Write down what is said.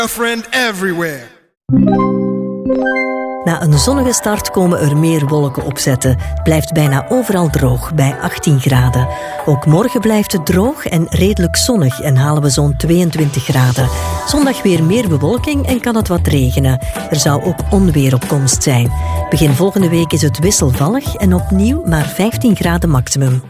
A friend everywhere. Na een zonnige start komen er meer wolken opzetten. Het blijft bijna overal droog, bij 18 graden. Ook morgen blijft het droog en redelijk zonnig en halen we zo'n 22 graden. Zondag weer meer bewolking en kan het wat regenen. Er zou ook onweer op komst zijn. Begin volgende week is het wisselvallig en opnieuw maar 15 graden maximum.